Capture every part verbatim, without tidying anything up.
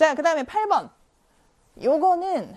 자, 그 다음에 팔 번. 요거는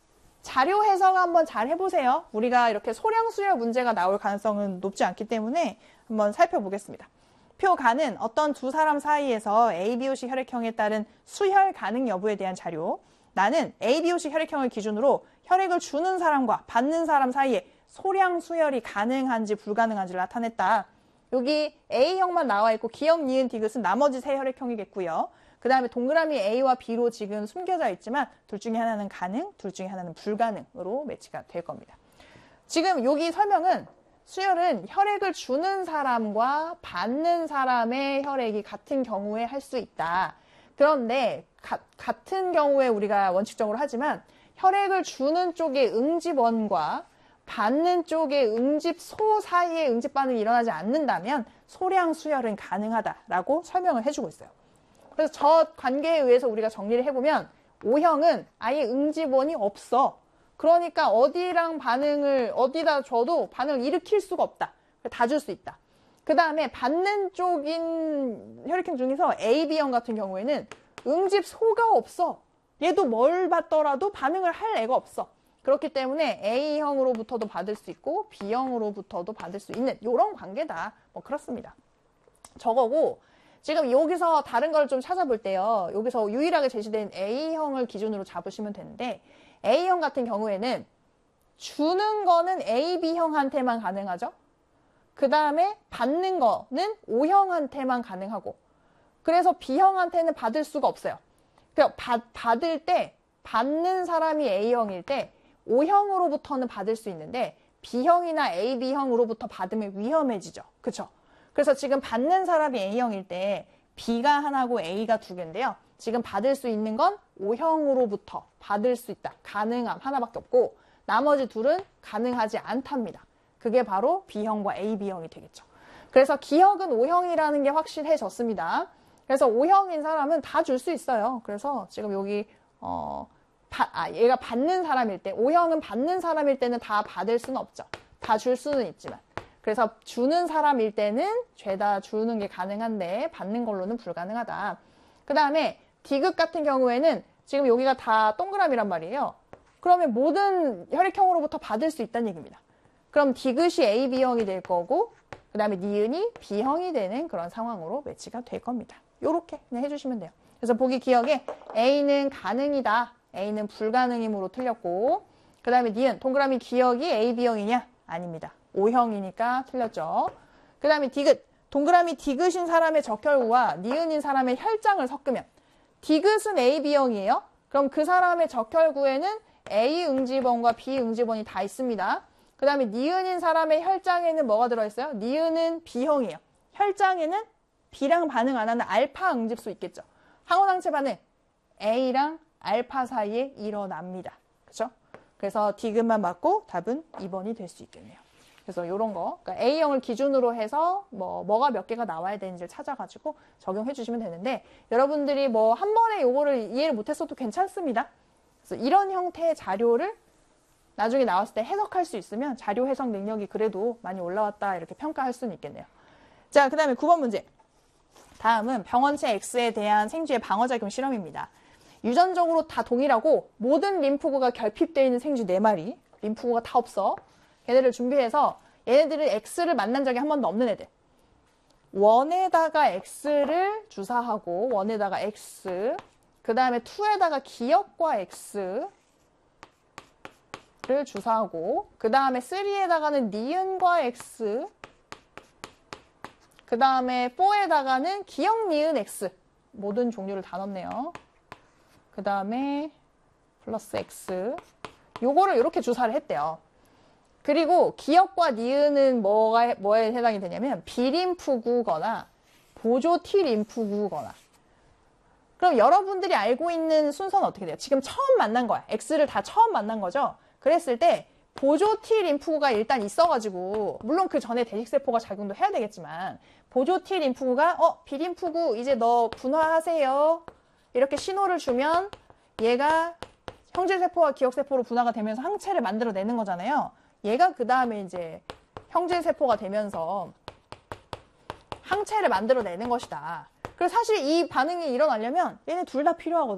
자료 해석 한번 잘 해보세요. 우리가 이렇게 소량 수열 문제가 나올 가능성은 높지 않기 때문에 한번 살펴보겠습니다. 표가는 어떤 두 사람 사이에서 에이비오씨 혈액형에 따른 수혈 가능 여부에 대한 자료. 나는 에이비오씨 혈액형을 기준으로 혈액을 주는 사람과 받는 사람 사이에 소량 수혈이 가능한지 불가능한지를 나타냈다. 여기 A형만 나와 있고 기억, 니은, 디귿은 나머지 세 혈액형이겠고요. 그 다음에 동그라미 A와 B로 지금 숨겨져 있지만 둘 중에 하나는 가능, 둘 중에 하나는 불가능으로 매치가 될 겁니다. 지금 여기 설명은 수혈은 혈액을 주는 사람과 받는 사람의 혈액이 같은 경우에 할 수 있다. 그런데 가, 같은 경우에 우리가 원칙적으로 하지만 혈액을 주는 쪽의 응집원과 받는 쪽의 응집소 사이에 응집 반응이 일어나지 않는다면 소량 수혈은 가능하다라고 설명을 해주고 있어요. 그래서 저 관계에 의해서 우리가 정리를 해보면 O형은 아예 응집원이 없어. 그러니까 어디랑 반응을 어디다 줘도 반응을 일으킬 수가 없다. 다 줄 수 있다. 그 다음에 받는 쪽인 혈액형 중에서 에이비형 같은 경우에는 응집소가 없어. 얘도 뭘 받더라도 반응을 할 애가 없어. 그렇기 때문에 A형으로부터도 받을 수 있고 B형으로부터도 받을 수 있는 이런 관계다. 뭐 그렇습니다. 저거고 지금 여기서 다른 걸 좀 찾아볼 때요. 여기서 유일하게 제시된 A형을 기준으로 잡으시면 되는데 A형 같은 경우에는 주는 거는 에이비형한테만 가능하죠. 그 다음에 받는 거는 O형한테만 가능하고 그래서 B형한테는 받을 수가 없어요. 그러니까 받, 받을 때 받는 사람이 A형일 때 O형으로부터는 받을 수 있는데 B형이나 에이비형으로부터 받으면 위험해지죠. 그쵸? 그래서 지금 받는 사람이 A형일 때 B가 하나고 A가 두 개인데요. 지금 받을 수 있는 건 O형으로부터 받을 수 있다. 가능함 하나밖에 없고 나머지 둘은 가능하지 않답니다. 그게 바로 B형과 에이비형이 되겠죠. 그래서 기억은 O형이라는 게 확실해졌습니다. 그래서 O형인 사람은 다 줄 수 있어요. 그래서 지금 여기 어, 바, 아, 얘가 받는 사람일 때 O형은 받는 사람일 때는 다 받을 수는 없죠. 다 줄 수는 있지만 그래서 주는 사람일 때는 죄다 주는 게 가능한데 받는 걸로는 불가능하다. 그 다음에 디귿 같은 경우에는 지금 여기가 다 동그라미란 말이에요. 그러면 모든 혈액형으로부터 받을 수 있다는 얘기입니다. 그럼 디귿이 에이비형이 될 거고 그 다음에 니은이 B형이 되는 그런 상황으로 매치가 될 겁니다. 요렇게 그냥 해주시면 돼요. 그래서 보기 기억에 A는 가능이다. A는 불가능이므로 틀렸고 그 다음에 니은 동그라미 기억이 에이비형이냐? 아닙니다. O형이니까 틀렸죠. 그 다음에 디귿 동그라미 디귿인 사람의 적혈구와 니은인 사람의 혈장을 섞으면 디귿은 에이비형이에요. 그럼 그 사람의 적혈구에는 A 응집원과 B 응집원이 다 있습니다. 그 다음에 니은인 사람의 혈장에는 뭐가 들어있어요? 니은은 B형이에요. 혈장에는 B랑 반응 안 하는 알파 응집소 있겠죠. 항원항체 반응 A랑 알파 사이에 일어납니다. 그렇죠? 그래서 디귿만 맞고 답은 이 번이 될 수 있겠네요. 그래서 이런 거 그러니까 A형을 기준으로 해서 뭐 뭐가 몇 개가 나와야 되는지를 찾아가지고 적용해 주시면 되는데 여러분들이 뭐 한 번에 요거를 이해를 못했어도 괜찮습니다. 그래서 이런 형태의 자료를 나중에 나왔을 때 해석할 수 있으면 자료 해석 능력이 그래도 많이 올라왔다 이렇게 평가할 수는 있겠네요. 자, 그 다음에 구 번 문제. 다음은 병원체 X에 대한 생쥐의 방어작용 실험입니다. 유전적으로 다 동일하고 모든 림프구가 결핍되어 있는 생쥐 네 마리. 림프구가 다 없어. 얘네를 준비해서 얘네들은 X를 만난 적이 한 번도 없는 애들. 원에다가 X를 주사하고 원에다가 X 그 다음에 이에다가 기억과 X를 주사하고 그 다음에 삼에다가는 니은과 X 그 다음에 사에다가는 기억, 니은, X 모든 종류를 다 넣었네요. 그 다음에 플러스 X 요거를 이렇게 주사를 했대요. 그리고 기억과 니은은 뭐가, 뭐에 해당이 되냐면 비림프구거나 보조 T림프구거나 그럼 여러분들이 알고 있는 순서는 어떻게 돼요? 지금 처음 만난 거야. X를 다 처음 만난 거죠? 그랬을 때 보조 T림프구가 일단 있어가지고 물론 그 전에 대식세포가 작용도 해야 되겠지만 보조 T림프구가 어 비림프구 이제 너 분화하세요. 이렇게 신호를 주면 얘가 형질세포와 기억세포로 분화가 되면서 항체를 만들어내는 거잖아요. 얘가 그 다음에 이제 형질세포가 되면서 항체를 만들어내는 것이다. 그래서 사실 이 반응이 일어나려면 얘네 둘 다 필요하거든요.